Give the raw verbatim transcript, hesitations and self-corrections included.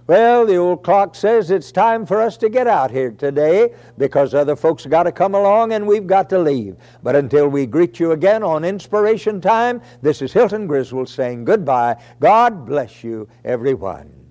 Well, the old clock says it's time for us to get out here today because other folks got to come along and we've got to leave. But until we greet you again on Inspiration Time, this is Hilton Griswold saying goodbye. God bless you, everyone.